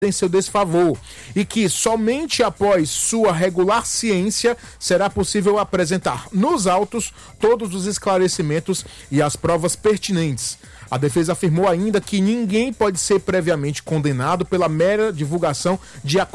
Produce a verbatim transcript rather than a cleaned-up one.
em seu desfavor e que somente após sua regular ciência será possível apresentar nos autos todos os esclarecimentos e as provas pertinentes. A defesa afirmou ainda que ninguém pode ser previamente condenado pela mera divulgação de